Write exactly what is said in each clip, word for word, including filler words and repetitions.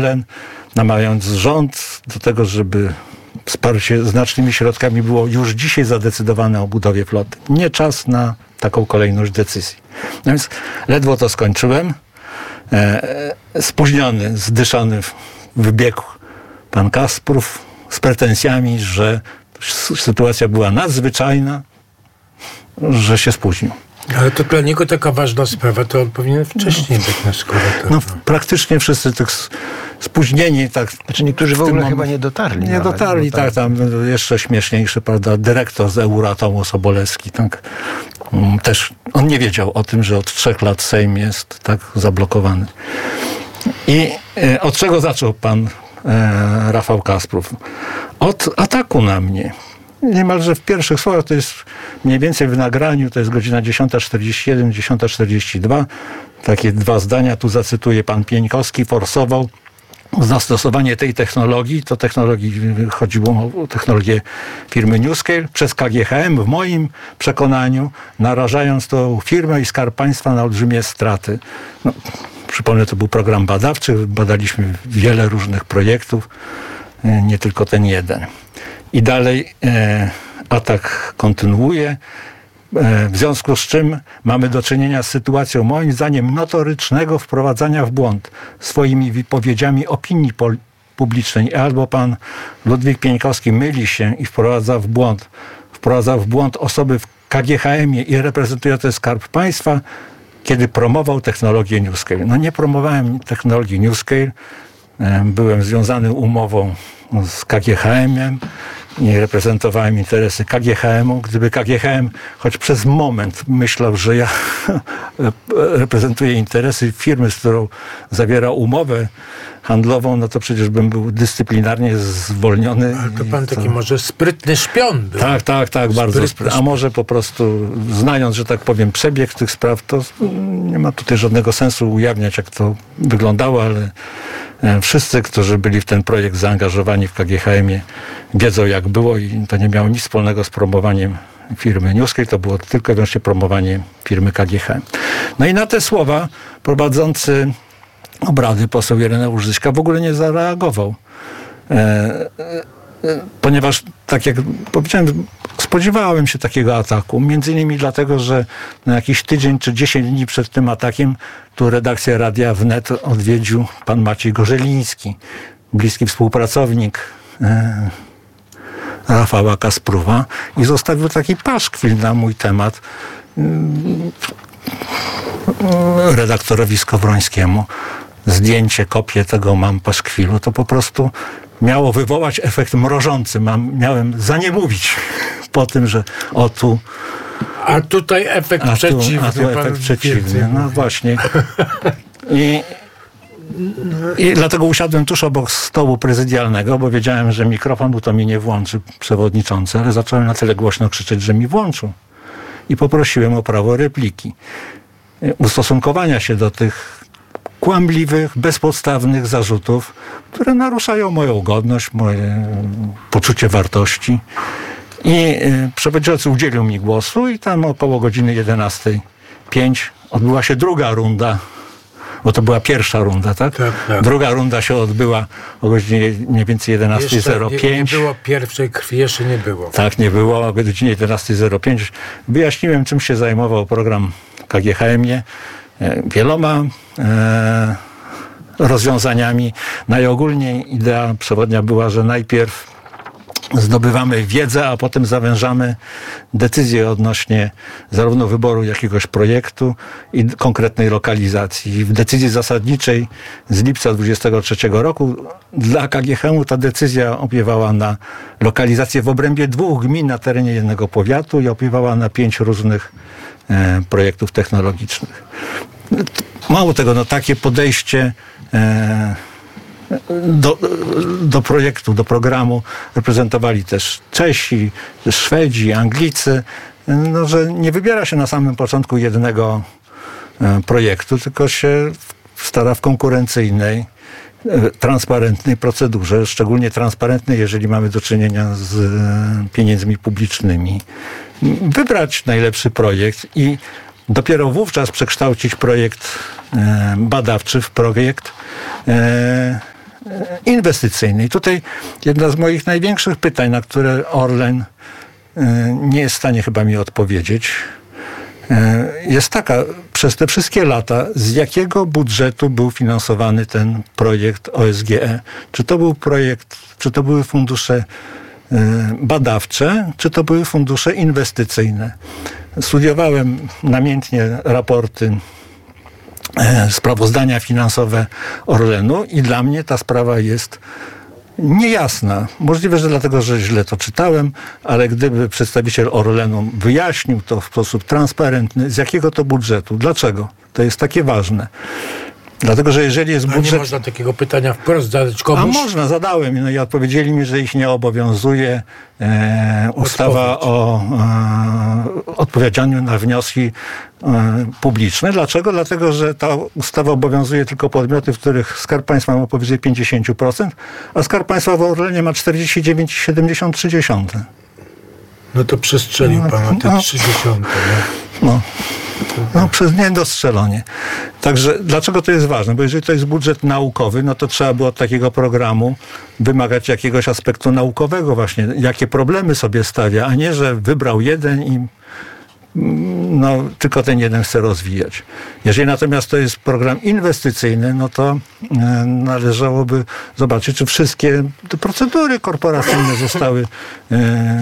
namawiając rząd do tego, żeby wsparcie znacznymi środkami było już dzisiaj zadecydowane o budowie floty. Nie czas na taką kolejność decyzji. No więc ledwo to skończyłem. E, spóźniony, zdyszany wybiegł pan Kasprów z pretensjami, że sytuacja była nadzwyczajna, że się spóźnił. Ale to dla niego taka ważna sprawa, to on powinien wcześniej no. być na szkole. No praktycznie wszyscy tych spóźnieni, tak. Znaczy niektórzy w, w ogóle chyba nie dotarli. Nie nawet, dotarli, tak, tam jeszcze śmieszniejszy, prawda, dyrektor z Euratomu Sobolewski, tak. Też on nie wiedział o tym, że od trzech lat Sejm jest tak zablokowany. I e, od czego zaczął pan e, Rafał Kasprów? Od ataku na mnie. Niemalże w pierwszych słowach, to jest mniej więcej w nagraniu, to jest godzina dziesiąta czterdzieści jeden, dziesiąta czterdzieści dwa. Takie dwa zdania, tu zacytuję, pan Pieńkowski forsował zastosowanie tej technologii, to technologii, chodziło o technologię firmy NewScale, przez K G H M, w moim przekonaniu, narażając tą firmę i Skarb Państwa na olbrzymie straty. No, przypomnę, to był program badawczy, badaliśmy wiele różnych projektów, nie tylko ten jeden. I dalej e, atak kontynuuje, e, w związku z czym mamy do czynienia z sytuacją, moim zdaniem, notorycznego wprowadzania w błąd swoimi wypowiedziami opinii pol- publicznej. Albo pan Ludwik Pieńkowski myli się i wprowadza w błąd, wprowadza w błąd osoby w K G H M-ie i reprezentujące Skarb Państwa, kiedy promował technologię NewScale. No nie promowałem technologii NewScale, e, byłem związany umową z K G H M-em i reprezentowałem interesy K G H M-u. Gdyby K G H M choć przez moment myślał, że ja reprezentuję interesy firmy, z którą zawiera umowę handlową, no to przecież bym był dyscyplinarnie zwolniony. Ale to pan taki to... może sprytny szpion był. Tak, tak, tak, bardzo sprytny. A może po prostu znając, że tak powiem, przebieg tych spraw, to nie ma tutaj żadnego sensu ujawniać, jak to wyglądało, ale wszyscy, którzy byli w ten projekt zaangażowani w K G H M-ie, wiedzą, jak było i to nie miało nic wspólnego z promowaniem firmy NewScale, to było tylko i wyłącznie promowanie firmy K G H M. No i na te słowa prowadzący obrady poseł Ireneusz Zyska w ogóle nie zareagował. E, e, ponieważ, tak jak powiedziałem, spodziewałem się takiego ataku. Między innymi dlatego, że na jakiś tydzień czy dziesięć dni przed tym atakiem tu redakcję Radia Wnet odwiedził pan Maciej Gorzeliński, bliski współpracownik e, Rafała Kasprowa i zostawił taki paszkwil na mój temat e, redaktorowi Skowrońskiemu. Zdjęcie, kopię tego mam paszkwilu, to po prostu miało wywołać efekt mrożący. Mam, miałem zaniemówić po tym, że o tu... A tutaj efekt a tu, przeciwny. A tu efekt przeciwny, no właśnie. I, I dlatego usiadłem tuż obok stołu prezydialnego, bo wiedziałem, że mikrofonu to mi nie włączy przewodniczący, ale zacząłem na tyle głośno krzyczeć, że mi włączył. I poprosiłem o prawo repliki. Ustosunkowania się do tych kłamliwych, bezpodstawnych zarzutów, które naruszają moją godność, moje poczucie wartości. I przewodniczący udzielił mi głosu i tam około godziny jedenastej pięć odbyła się druga runda, bo to była pierwsza runda, tak? Tak, tak. Druga runda się odbyła o godzinie mniej więcej jedenastej zero pięć. Nie, nie było pierwszej krwi, jeszcze nie było. Tak, nie było. O godzinie jedenastej zero pięć wyjaśniłem, czym się zajmował program K G H M-ie. Wieloma e, rozwiązaniami. Najogólniej idea przewodnia była, że najpierw zdobywamy wiedzę, a potem zawężamy decyzję odnośnie zarówno wyboru jakiegoś projektu i konkretnej lokalizacji. W decyzji zasadniczej z lipca dwudziestego trzeciego roku dla K G H M-u ta decyzja opiewała na lokalizację w obrębie dwóch gmin na terenie jednego powiatu i opiewała na pięć różnych e, projektów technologicznych. Mało tego, no takie podejście e, Do, do projektu, do programu reprezentowali też Czesi, Szwedzi, Anglicy, no, że nie wybiera się na samym początku jednego projektu, tylko się stara w konkurencyjnej, transparentnej procedurze, szczególnie transparentnej, jeżeli mamy do czynienia z pieniędzmi publicznymi, wybrać najlepszy projekt i dopiero wówczas przekształcić projekt badawczy w projekt inwestycyjny. I tutaj jedna z moich największych pytań, na które Orlen nie jest w stanie chyba mi odpowiedzieć, jest taka, przez te wszystkie lata, z jakiego budżetu był finansowany ten projekt O S G E? Czy to był projekt, czy to były fundusze badawcze, czy to były fundusze inwestycyjne? Studiowałem namiętnie raporty, sprawozdania finansowe Orlenu i dla mnie ta sprawa jest niejasna. Możliwe, że dlatego, że źle to czytałem, ale gdyby przedstawiciel Orlenu wyjaśnił to w sposób transparentny, z jakiego to budżetu, dlaczego to jest takie ważne. Dlatego, że jeżeli jest budżet... A nie można takiego pytania wprost zadać komuś? A można, zadałem. No i odpowiedzieli mi, że ich nie obowiązuje e, ustawa Odpowiedź. o e, odpowiedzianiu na wnioski e, publiczne. Dlaczego? Dlatego, że ta ustawa obowiązuje tylko podmioty, w których Skarb Państwa ma powyżej pięćdziesiąt procent, a Skarb Państwa w Orlenie ma czterdzieści dziewięć przecinek siedemdziesiąt trzy. No to przestrzelił pan o te no, trzydziesiąte. No. No, przez niedostrzelenie. Także dlaczego to jest ważne? Bo jeżeli to jest budżet naukowy, no to trzeba było od takiego programu wymagać jakiegoś aspektu naukowego właśnie. Jakie problemy sobie stawia, a nie, że wybrał jeden i no, tylko ten jeden chce rozwijać. Jeżeli natomiast to jest program inwestycyjny, no to e, należałoby zobaczyć, czy wszystkie te procedury korporacyjne zostały e,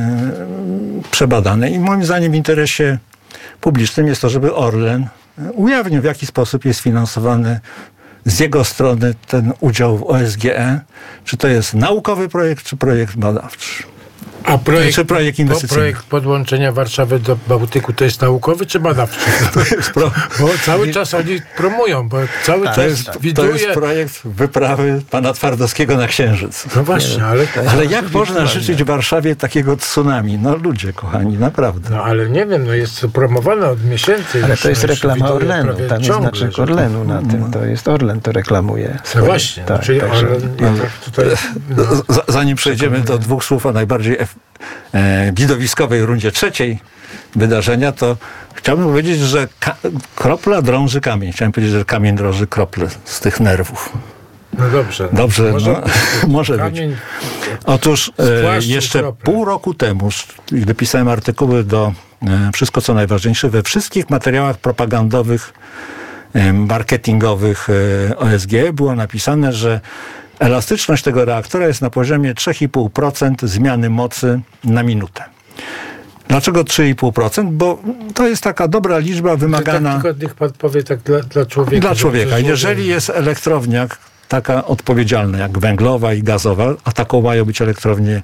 przebadane. I moim zdaniem w interesie publicznym jest to, żeby Orlen ujawnił, w jaki sposób jest finansowany z jego strony ten udział w O S G E. Czy to jest naukowy projekt, czy projekt badawczy. A projekt, czy projekt inwestycyjny. projekt podłączenia Warszawy do Bałtyku to jest naukowy czy badawczy? To jest pro... Bo cały czas oni promują, bo cały to czas jest, widuje... To jest projekt wyprawy pana Twardowskiego na Księżyc. No właśnie, ale... Ale jak można życzyć Warszawie takiego tsunami? No ludzie kochani, naprawdę. No ale nie wiem, no jest to promowane od miesięcy. Ale to jest no, reklama Orlenu, tam jest ciągle, znaczek Orlenu na tym, to jest Orlen, to reklamuje. No właśnie, tak, czyli także... Orlen... No, tutaj, no, zanim przejdziemy do dwóch słów o najbardziej ef- e, widowiskowej rundzie trzeciej wydarzenia, to chciałbym powiedzieć, że ka- kropla drąży kamień. Chciałem powiedzieć, że kamień drąży krople z tych nerwów. No dobrze. Dobrze, może, no, może być. Otóż e, jeszcze krople. pół roku temu, gdy pisałem artykuły do e, Wszystko co najważniejsze, we wszystkich materiałach propagandowych, e, marketingowych e, O S G było napisane, że elastyczność tego reaktora jest na poziomie trzy i pół procent zmiany mocy na minutę. Dlaczego trzy i pół procent? Bo to jest taka dobra liczba wymagana... Tak, tylko niech pan powie tak dla, dla człowieka. Dla człowieka. Jeżeli jest elektrownia taka odpowiedzialna jak węglowa i gazowa, a taką mają być elektrownie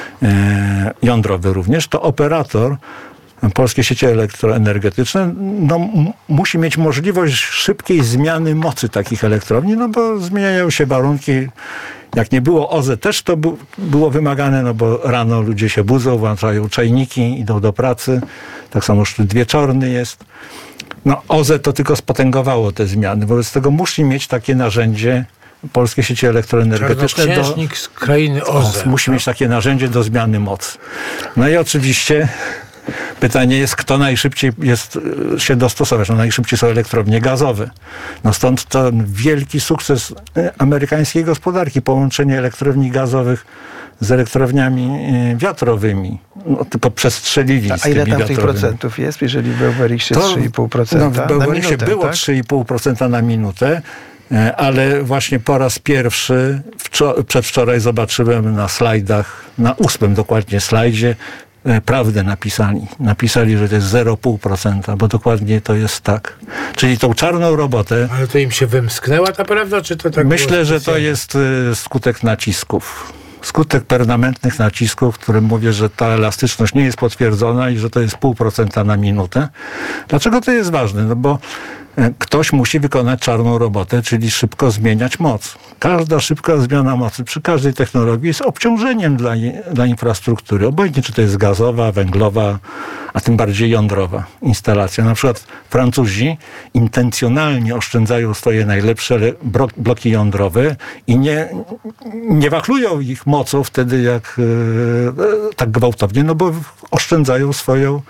e, jądrowe również, to operator Polskie Sieci Elektroenergetyczne no, m- musi mieć możliwość szybkiej zmiany mocy takich elektrowni, no bo zmieniają się warunki. Jak nie było O Z E, też to bu- było wymagane, no bo rano ludzie się budzą, włączają czajniki, idą do pracy. Tak samo szczyt wieczorny jest. No O Z E to tylko spotęgowało te zmiany. Wobec tego musi mieć takie narzędzie Polskie Sieci Elektroenergetyczne. Czarnoksiężnik do, z krainy O Z E. Musi mieć takie narzędzie do zmiany mocy. No i oczywiście pytanie jest, kto najszybciej jest, się dostosować. No najszybciej są elektrownie gazowe. No stąd ten wielki sukces amerykańskiej gospodarki, połączenie elektrowni gazowych z elektrowniami wiatrowymi. No, tylko przestrzelili A z tymi ile tam tych wiatrowymi. procentów jest, jeżeli w Bełwerichsie trzy i pół procenta no, w Bełwerichsie na minutę, było tak? trzy i pół procenta na minutę, ale właśnie po raz pierwszy wczor- przedwczoraj zobaczyłem na slajdach, na ósmym dokładnie slajdzie, prawdę napisali. Napisali, że to jest zero przecinek pięć procent, bo dokładnie to jest tak. Czyli tą czarną robotę... Ale to im się wymsknęła ta prawda, czy to tak Myślę, że to jest skutek nacisków. Skutek permanentnych nacisków, w którym mówię, że ta elastyczność nie jest potwierdzona i że to jest pół procenta na minutę. Dlaczego to jest ważne? No bo ktoś musi wykonać czarną robotę, czyli szybko zmieniać moc. Każda szybka zmiana mocy przy każdej technologii jest obciążeniem dla, dla infrastruktury. Obojętnie, czy to jest gazowa, węglowa, a tym bardziej jądrowa instalacja. Na przykład Francuzi intencjonalnie oszczędzają swoje najlepsze bloki jądrowe i nie, nie wachlują ich mocą wtedy jak e, tak gwałtownie, no bo oszczędzają swoją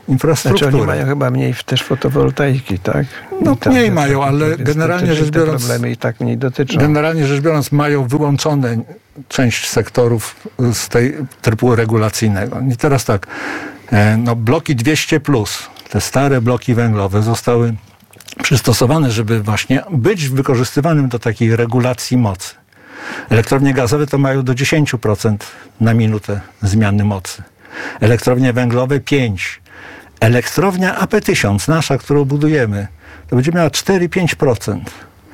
infrastrukturę. Znaczy oni mają chyba mniej też fotowoltaiki, tak? No mniej mają, ale generalnie rzecz biorąc... Te problemy i tak mniej dotyczą. Generalnie rzecz biorąc mają wyłączone część sektorów z tej trybu regulacyjnego. I teraz tak, no bloki dwieście plus, te stare bloki węglowe zostały przystosowane, żeby właśnie być wykorzystywanym do takiej regulacji mocy. Elektrownie gazowe to mają do dziesięć procent na minutę zmiany mocy. Elektrownie węglowe pięć procent. Elektrownia A P tysiąc, nasza, którą budujemy, to będzie miała cztery do pięciu procent.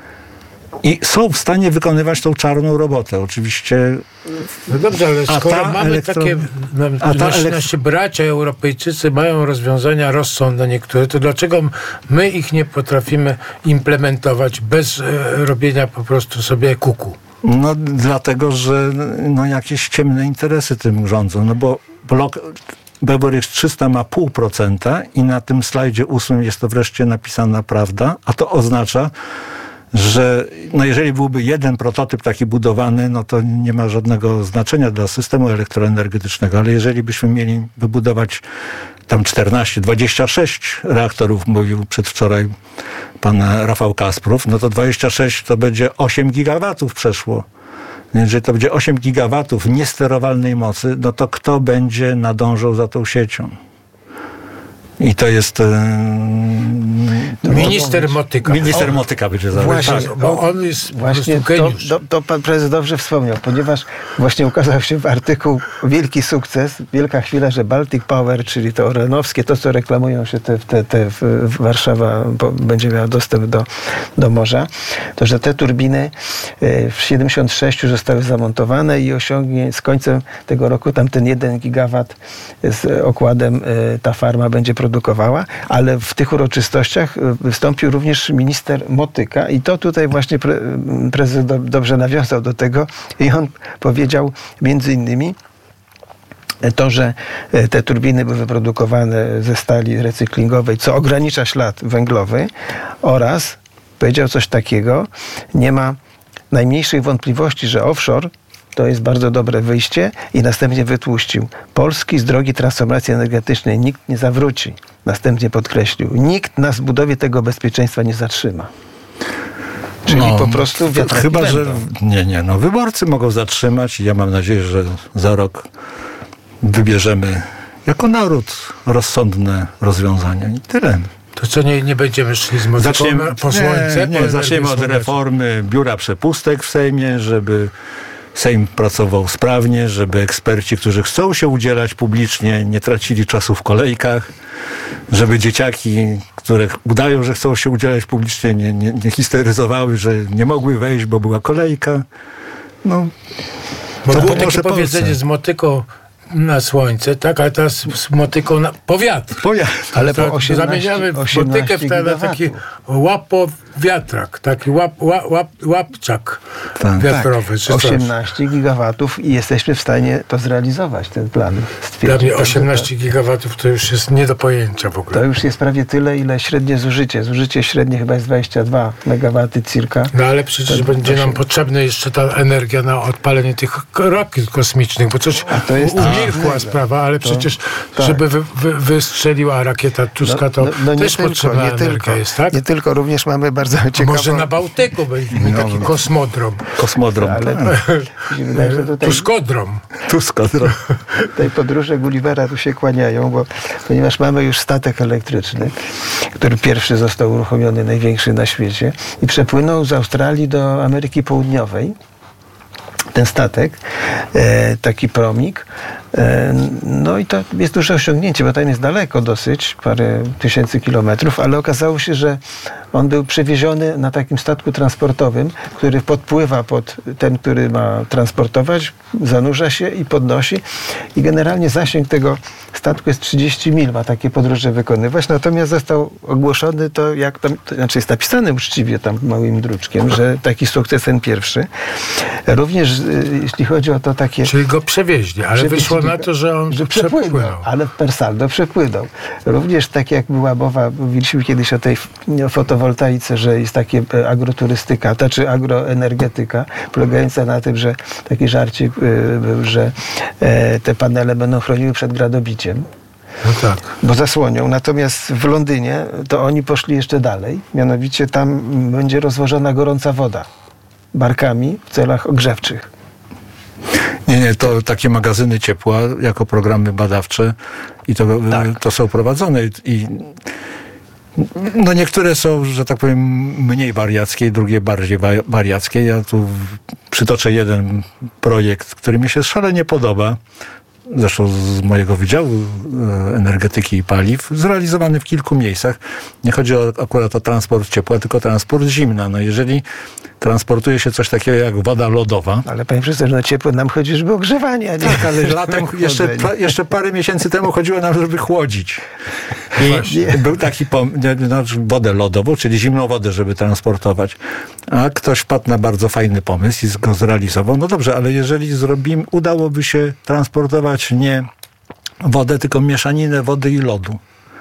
I są w stanie wykonywać tą czarną robotę. Oczywiście... No dobrze, ale skoro mamy elektro... takie... A ta nasi, elekt... nasi bracia Europejczycy mają rozwiązania rozsądne niektóre, to dlaczego my ich nie potrafimy implementować bez e, robienia po prostu sobie kuku? No dlatego, że no, jakieś ciemne interesy tym rządzą. No bo blok Beveridge trzysta ma pół procenta i na tym slajdzie ósmym jest to wreszcie napisana prawda, a to oznacza, że no jeżeli byłby jeden prototyp taki budowany, no to nie ma żadnego znaczenia dla systemu elektroenergetycznego, ale jeżeli byśmy mieli wybudować tam czternaście, dwadzieścia sześć reaktorów, mówił przedwczoraj pan Rafał Kasprów, no to dwadzieścia sześć to będzie osiem gigawatów przeszło. Jeżeli to będzie osiem gigawatów niesterowalnej mocy, no to kto będzie nadążał za tą siecią? I to jest... Yy, Minister Motyka. Minister o, Motyka będzie za Właśnie, tak. bo on jest właśnie to, to, to pan prezes dobrze wspomniał, ponieważ właśnie ukazał się w artykuł wielki sukces, wielka chwila, że Baltic Power, czyli to orenowskie, to co reklamują się te, te, te w Warszawa będzie miała dostęp do, do morza, to że te turbiny w siedemdziesiąt sześć zostały zamontowane i osiągnie z końcem tego roku tam ten jeden gigawat z okładem ta farma będzie produkowała, ale w tych uroczystościach wystąpił również minister Motyka i to tutaj właśnie pre, prezes do, dobrze nawiązał do tego i on powiedział między innymi to, że te turbiny były wyprodukowane ze stali recyklingowej, co ogranicza ślad węglowy oraz powiedział coś takiego, nie ma najmniejszej wątpliwości, że offshore to jest bardzo dobre wyjście i następnie wytłuścił. Polski z drogi transformacji energetycznej nikt nie zawróci. Następnie podkreślił. Nikt nas w budowie tego bezpieczeństwa nie zatrzyma. Czyli no, po prostu wiatraki chyba, będą. że nie, nie. No, wyborcy mogą zatrzymać i ja mam nadzieję, że za rok wybierzemy jako naród rozsądne rozwiązania. I tyle. To co, nie, nie będziemy szli z motyką zaczniemy, po słońce? Nie, nie zaczniemy od reformy biura przepustek w Sejmie, żeby Sejm pracował sprawnie, żeby eksperci, którzy chcą się udzielać publicznie, nie tracili czasu w kolejkach, żeby dzieciaki, które udają, że chcą się udzielać publicznie, nie, nie, nie histeryzowały, że nie mogły wejść, bo była kolejka. No, bo było takie powiedzenie z motyką na słońce, tak, a teraz z motyką na powiatr. Powiatr. Ale po osiemnaście, zamieniamy motykę w ten, taki łapowiatrak, taki łap, łap, łap, łapczak tak, wiatrowy. Tak. osiemnaście gigawatów i jesteśmy w stanie to zrealizować, ten plan. Dla mnie osiemnaście gigawatów to już jest nie do pojęcia w ogóle. To już jest prawie tyle, ile średnie zużycie. Zużycie średnie chyba jest dwadzieścia dwa megawaty circa. No ale przecież to będzie nam potrzebna jeszcze ta energia na odpalenie tych rakiet kosmicznych, bo coś to jest umilkła sprawa, ale to, przecież tak. żeby wy, wy, wystrzeliła rakieta Tuska, to no, no, no też potrzebna energia tylko, jest, tak? Nie tylko, również mamy bardzo ciekawą... Może na Bałtyku będzie no, taki kosmodrom. Kosmodrom. Ale wydaje, że tutaj... Tuskodrom. Tuskodrom. Tej podróże Gullivera tu się kłaniają, bo ponieważ mamy już statek elektryczny, który pierwszy został uruchomiony, największy na świecie i przepłynął z Australii do Ameryki Południowej. Ten statek, e, taki promik, e, no i to jest duże osiągnięcie, bo tam jest daleko dosyć, parę tysięcy kilometrów, ale okazało się, że on był przewieziony na takim statku transportowym, który podpływa pod ten, który ma transportować, zanurza się i podnosi i generalnie zasięg tego statku jest trzydzieści mil, ma takie podróże wykonywać, natomiast został ogłoszony to, jak tam, to znaczy jest napisane uczciwie tam małym druczkiem, że taki sukces ten pierwszy. Również jeśli chodzi o to takie... Czyli go przewieźli, ale wyszło na to, że on że przepłynął. przepłynął. Ale per saldo przepłynął. Również tak jak była mowa, mówiliśmy kiedyś o tej fotowoltaice, że jest takie agroturystyka, ta czy agroenergetyka, polegająca na tym, że taki żarcik był, że te panele będą chroniły przed gradobiciem. No tak. Bo zasłonią. Natomiast w Londynie to oni poszli jeszcze dalej. Mianowicie tam będzie rozwożona gorąca woda barkami w celach ogrzewczych. Nie, nie, to takie magazyny ciepła jako programy badawcze i to, tak. to są prowadzone i no niektóre są, że tak powiem, mniej wariackie, drugie bardziej wariackie. Ja tu przytoczę jeden projekt, który mi się szalenie podoba, zresztą z mojego Wydziału Energetyki i Paliw, zrealizowany w kilku miejscach. Nie chodzi o, akurat o transport ciepła, tylko transport zimna. No jeżeli transportuje się coś takiego jak woda lodowa. Ale panie profesorze, no ciepło nam chodzi, żeby ogrzewanie, a nie? Tak, ale latem jeszcze, pa, jeszcze parę miesięcy temu chodziło nam, żeby chłodzić. I był taki pomysł, no, wodę lodową, czyli zimną wodę, żeby transportować. A ktoś wpadł na bardzo fajny pomysł i go zrealizował. No dobrze, ale jeżeli zrobimy, udałoby się transportować nie wodę, tylko mieszaninę wody i lodu.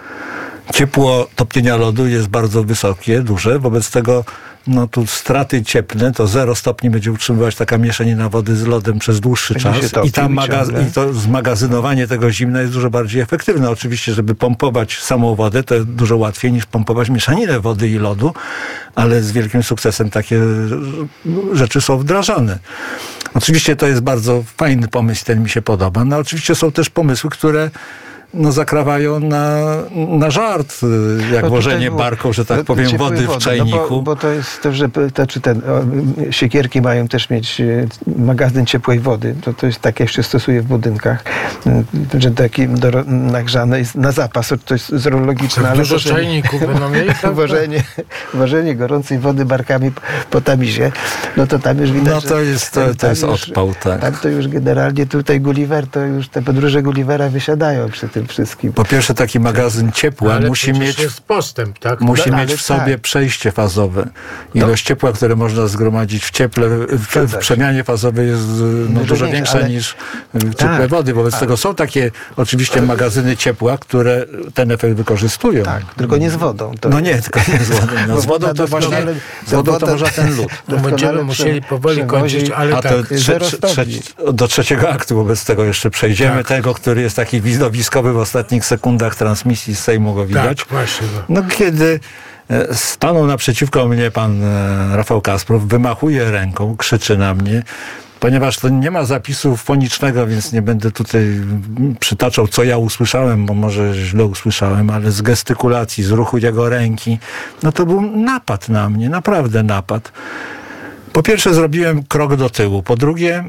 Ciepło topnienia lodu jest bardzo wysokie, duże, wobec tego no tu straty cieplne, to zero stopni będzie utrzymywać taka mieszanina wody z lodem przez dłuższy czas i, tam magaz- i to zmagazynowanie tego zimna jest dużo bardziej efektywne. Oczywiście, żeby pompować samą wodę, to jest dużo łatwiej niż pompować mieszaninę wody i lodu, ale z wielkim sukcesem takie rzeczy są wdrażane. Oczywiście to jest bardzo fajny pomysł, ten mi się podoba. No oczywiście są też pomysły, które no zakrawają na, na żart, jak no włożenie barką, że tak no, powiem, wody w czajniku. No bo, bo to jest to, że to, czy ten, o, siekierki mają też mieć magazyn ciepłej wody. To, to jest tak, jak się stosuje w budynkach, że taki do, nagrzane jest na zapas. To jest zoologiczne. Ale dużo wożenie, czajników będą mieli. Wożenie, wożenie gorącej wody barkami po Tamizie, no to tam już widać, no to jest, to, to jest już, odpał, tak. Tam to już generalnie tutaj Gulliver, to już te podróże Gullivera wysiadają przy tym wszystkim. Po pierwsze, taki magazyn ciepła ale musi mieć jest postęp, tak? Musi no, mieć w sobie tak. przejście fazowe. Ilość no. ciepła, które można zgromadzić w cieple, w, w przemianie fazowej jest no, dużo większa ale... niż ciepłe tak. wody. Wobec tak. tego są takie oczywiście magazyny ciepła, które ten efekt wykorzystują. Tak, tylko nie z wodą. To... No nie, tylko nie z wodą. No, z wodą to właśnie z wodą to może ten lód. No, będziemy musieli powoli kończyć, ale A tak. to trze, trze, do trzeciego aktu wobec tego jeszcze przejdziemy. Tak. Tego, który jest taki widowiskowy w ostatnich sekundach transmisji z Sejmu go widać. Tak, właśnie. No kiedy stanął naprzeciwko mnie pan Rafał Kasprow, wymachuje ręką, krzyczy na mnie, ponieważ to nie ma zapisu fonicznego, więc nie będę tutaj przytaczał, co ja usłyszałem, bo może źle usłyszałem, ale z gestykulacji, z ruchu jego ręki, no to był napad na mnie, naprawdę napad. Po pierwsze zrobiłem krok do tyłu, po drugie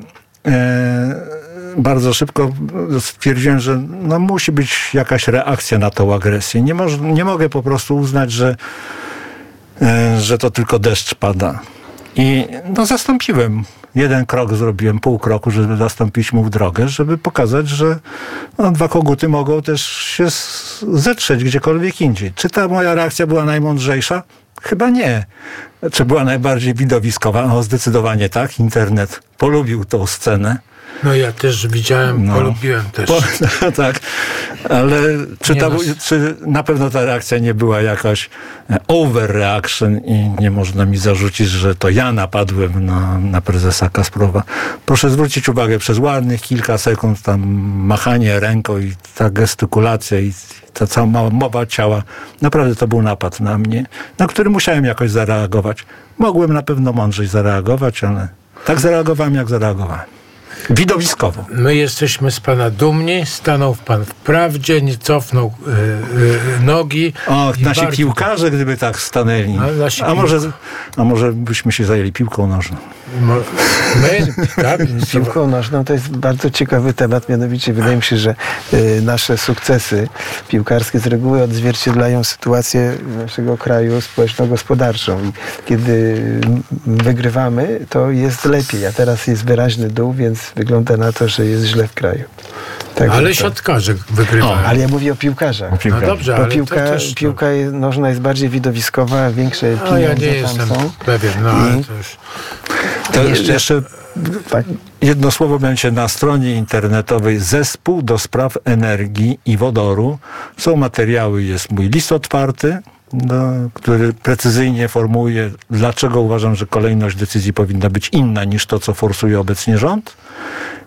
e, bardzo szybko stwierdziłem, że no musi być jakaś reakcja na tą agresję. Nie, moż, nie mogę po prostu uznać, że, e, że to tylko deszcz pada. I no zastąpiłem. Jeden krok zrobiłem, pół kroku, żeby zastąpić mu w drogę, żeby pokazać, że no, dwa koguty mogą też się zetrzeć gdziekolwiek indziej. Czy ta moja reakcja była najmądrzejsza? Chyba nie. Czy była najbardziej widowiskowa? No zdecydowanie tak. Internet polubił tą scenę. No ja też widziałem, no. polubiłem też. Po, no, tak, ale czy, ta, czy na pewno ta reakcja nie była jakaś overreaction i nie można mi zarzucić, że to ja napadłem na, na prezesa Kasprowa. Proszę zwrócić uwagę, przez ładnych kilka sekund tam machanie ręką i ta gestykulacja i ta cała mowa ciała, naprawdę to był napad na mnie, na który musiałem jakoś zareagować. Mogłem na pewno mądrzej zareagować, ale tak zareagowałem, jak zareagowałem. Widowiskowo. My jesteśmy z pana dumni. Stanął pan w prawdzie, nie cofnął yy, yy, nogi. O, nasi bardzo... piłkarze, gdyby tak stanęli. A, a, może, a może byśmy się zajęli piłką nożną. My, tak? Piłką nożną to jest bardzo ciekawy temat. Mianowicie wydaje mi się, że y, nasze sukcesy piłkarskie z reguły odzwierciedlają sytuację naszego kraju społeczno-gospodarczą. I kiedy wygrywamy, to jest lepiej. A teraz jest wyraźny dół, więc wygląda na to, że jest źle w kraju. Tak, ale to... siatkarze wygrywają. Ale ja mówię o piłkarzach. No dobrze, bo ale piłka, też, piłka nożna jest bardziej widowiskowa, większe no, pieniądze ja nie tam jestem są. pewien, no ale to już... To jeszcze, jeszcze tak. jedno słowo będzie na stronie internetowej Zespół do Spraw Energii i Wodoru. Są materiały, jest mój list otwarty, no, który precyzyjnie formułuje, dlaczego uważam, że kolejność decyzji powinna być inna niż to, co forsuje obecnie rząd.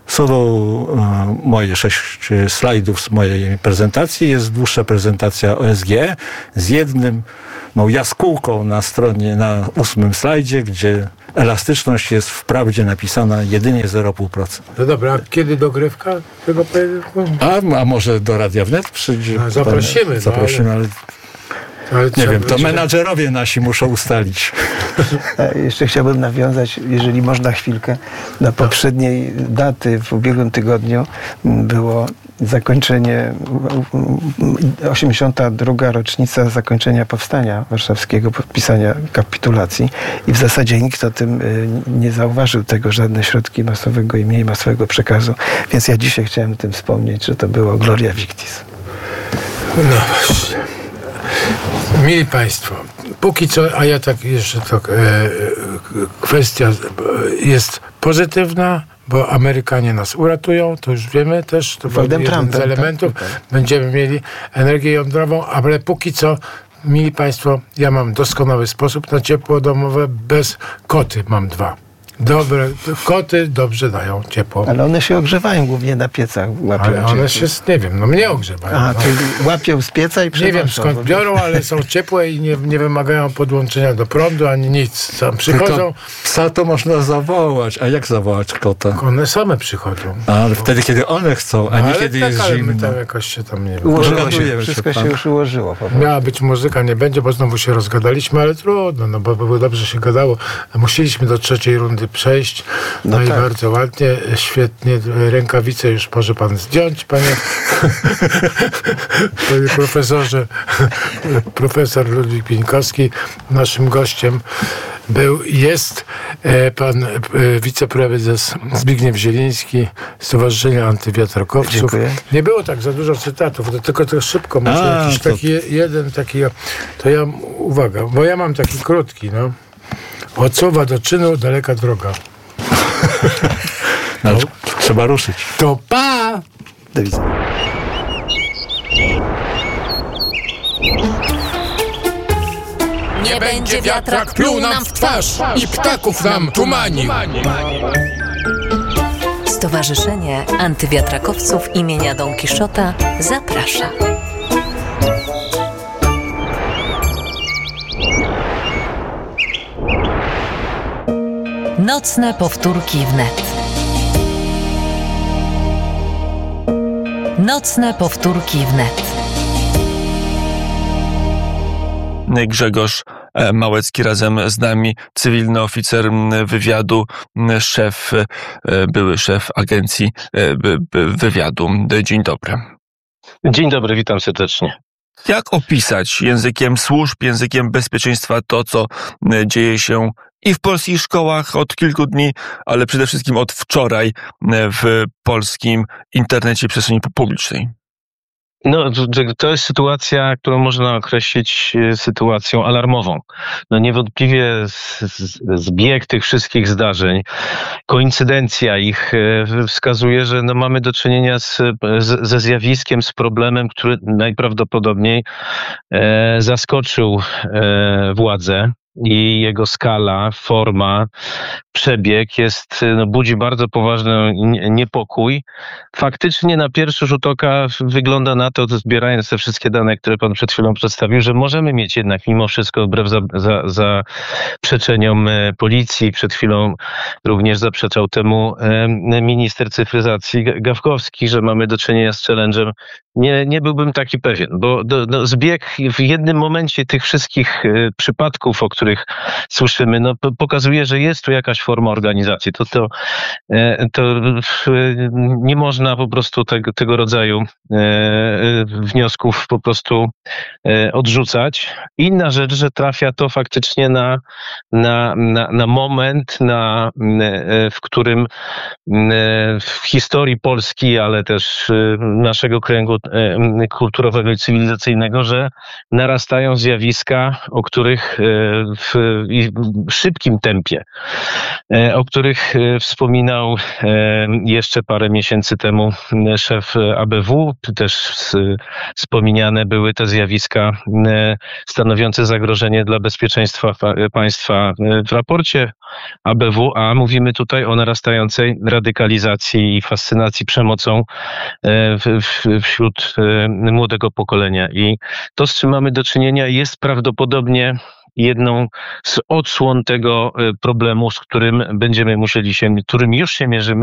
Są moje sześć slajdów z mojej prezentacji. Jest dłuższa prezentacja O S G z jednym no, jaskółką na stronie, na ósmym slajdzie, gdzie elastyczność jest wprawdzie napisana jedynie zero przecinek pięć procent. No dobra, a kiedy dogrywka tego pojedynku? A, a może do Radia Wnet przyjdzie? A, zaprosimy. Zaprosimy, no, ale... ale... Ale nie wiem, to menadżerowie nasi muszą ustalić. Jeszcze chciałbym nawiązać, jeżeli można chwilkę, do poprzedniej daty w ubiegłym tygodniu było zakończenie, osiemdziesiąta druga rocznica zakończenia powstania warszawskiego, podpisania kapitulacji i w zasadzie nikt o tym nie zauważył tego, żadne środki masowego i mniej masowego przekazu, więc ja dzisiaj chciałem o tym wspomnieć, że to było Gloria Victis. No właśnie. Mili Państwo, póki co, a ja tak jeszcze to e, kwestia jest pozytywna, bo Amerykanie nas uratują, to już wiemy też, to był jeden Trumpem, z elementów. Tak, tak. Będziemy mieli energię jądrową, ale póki co, mili Państwo, ja mam doskonały sposób na ciepło domowe, bez koty mam dwa. Dobre, koty dobrze dają ciepło. Ale one się ogrzewają głównie na piecach. Łapią ale one się, nie wiem, no mnie ogrzewają. Aha, no. Czyli łapią z pieca i przenoszą. Nie wiem skąd biorą, ale są ciepłe i nie, nie wymagają podłączenia do prądu, ani nic. Tam przychodzą. Tylko psa to można zawołać. A jak zawołać kota? One same przychodzą. A, ale wtedy, kiedy one chcą, a nie ale kiedy tak, jest ale zimno. My tam jakoś się tam nie wiem. Ułożyło się, wszystko się, się już ułożyło. Miała być muzyka, nie będzie, bo znowu się rozgadaliśmy, ale trudno, no bo było dobrze się gadało. Musieliśmy do trzeciej rundy przejść. No, no i tak. Bardzo ładnie, świetnie. Rękawice już może pan zdjąć, panie, panie profesorze. Profesor Ludwik Pieńkowski, naszym gościem był, jest e, pan e, wiceprezes Zbigniew Zieliński, Stowarzyszenia Antywiatrakowców. Dziękuję. Nie było tak za dużo cytatów, to tylko to szybko, może A, jakiś to... taki jeden, taki, to ja, uwaga, bo ja mam taki krótki, no. Od słowa do czynu daleka droga. No, no. Trzeba ruszyć. To pa! Do widzenia. Nie będzie wiatrak pluł nam w twarz i ptaków nam tumanił. Stowarzyszenie Antywiatrakowców imienia Don Kiszota zaprasza. Nocne powtórki wnet. Nocne powtórki wnet. Grzegorz Małecki razem z nami, cywilny oficer wywiadu, szef, były szef agencji wywiadu. Dzień dobry. Dzień dobry, witam serdecznie. Jak opisać językiem służb, językiem bezpieczeństwa to, co dzieje się i w polskich szkołach od kilku dni, ale przede wszystkim od wczoraj w polskim internecie i przestrzeni publicznej? No, to jest sytuacja, którą można określić sytuacją alarmową. No niewątpliwie zbieg tych wszystkich zdarzeń, koincydencja ich wskazuje, że no mamy do czynienia z, z, ze zjawiskiem, z problemem, który najprawdopodobniej e, zaskoczył e, władzę. I jego skala, forma, przebieg jest, no, budzi bardzo poważny niepokój. Faktycznie na pierwszy rzut oka wygląda na to, zbierając te wszystkie dane, które pan przed chwilą przedstawił, że możemy mieć jednak mimo wszystko, wbrew za, za, zaprzeczeniom policji, przed chwilą również zaprzeczał temu minister cyfryzacji Gawkowski, że mamy do czynienia z challenge'em. Nie, nie byłbym taki pewien, bo do, no, zbieg w jednym momencie tych wszystkich y, przypadków, o których słyszymy, no, p- pokazuje, że jest tu jakaś forma organizacji. To, to, y, to y, nie można po prostu tego, tego rodzaju y, y, wniosków po prostu y, odrzucać. Inna rzecz, że trafia to faktycznie na, na, na, na moment, na, y, w którym y, w historii Polski, ale też y, naszego kręgu kulturowego i cywilizacyjnego, że narastają zjawiska, o których w, w szybkim tempie, o których wspominał jeszcze parę miesięcy temu szef A B W. Też wspomniane były te zjawiska stanowiące zagrożenie dla bezpieczeństwa państwa w raporcie A B W, a mówimy tutaj o narastającej radykalizacji i fascynacji przemocą w, w, wśród młodego pokolenia. I to, z czym mamy do czynienia, jest prawdopodobnie jedną z odsłon tego problemu, z którym będziemy musieli się, którym już się mierzymy